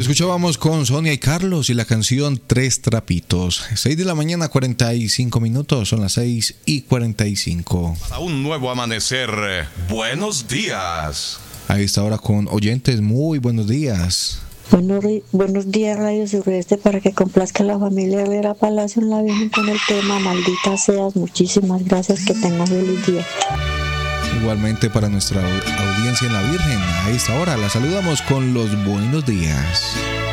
Escuchábamos con Sonia y Carlos y la canción Tres Trapitos. 6 de la mañana, 45 minutos. Son las 6:45. Para un nuevo amanecer, buenos días. A esta hora con oyentes, muy buenos días. Buenos días, Radio Sureste, para que complazca a la familia Herrera Palacio en la Virgen con el tema Maldita Seas. Muchísimas gracias, que tengan feliz día. Igualmente para nuestra audiencia en la Virgen, a esta hora la saludamos con los buenos días.